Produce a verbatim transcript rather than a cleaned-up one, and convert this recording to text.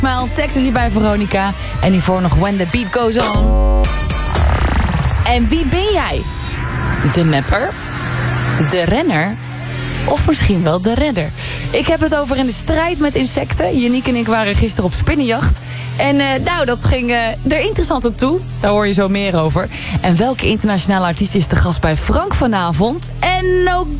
Smile, Texas hier bij Veronica. En hiervoor nog When the Beat Goes On. En wie ben jij? De mapper? De renner? Of misschien wel de redder? Ik heb het over in de strijd met insecten. Janiek en ik waren gisteren op spinnenjacht. En uh, nou, dat ging uh, er interessant aan toe. Daar hoor je zo meer over. En welke internationale artiest is de gast bij Frank vanavond? En ook